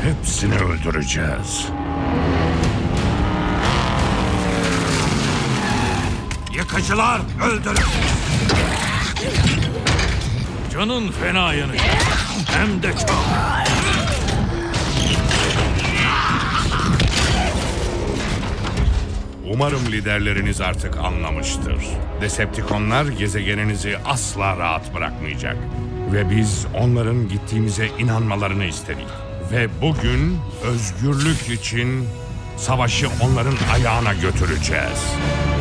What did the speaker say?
Hepsini öldüreceğiz. Yıkıcılar öldürün. Canın fena yanacak. Hem de çok. Umarım liderleriniz artık anlamıştır. Decepticonlar gezegeninizi asla rahat bırakmayacak. Ve biz onların gittiğimize inanmalarını istedik. Ve bugün özgürlük için savaşı onların ayağına götüreceğiz.